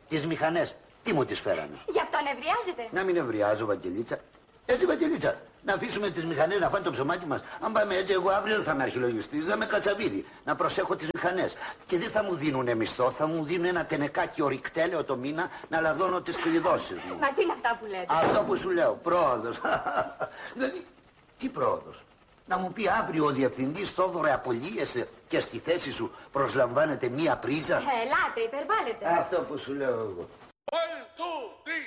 Τις μηχανές, τι μου τις φέρανε? Γι' αυτό νευριάζετε? Να μην νευριάζω, Βαγγελίτσα. Έτσι, Βαγγελίτσα, να αφήσουμε τις μηχανές να φάνε το ψωμάκι μας. Αν πάμε έτσι, εγώ αύριο δεν θα είμαι αρχιλογιστής, θα είμαι κατσαβίδι. Να προσέχω τις μηχανές. Και δεν θα μου δίνουνε μισθό, θα μου δίνουν ένα τενεκάκι ορυκτέλεο το μήνα να λαδώνω τις κλειδώσεις μου. Μα τι είναι αυτά που λέτε? Αυτό που σου λέω, πρόοδος. Δηλαδή, τι πρόοδος? Να μου πει αύριο ο διευθυντής Θόδωρε απολύεσαι και στη θέση σου προσλαμβάνεται μία πρίζα. Ελάτε, υπερβάλλετε. Αυτό που σου λέω εγώ. 1, 2, 3.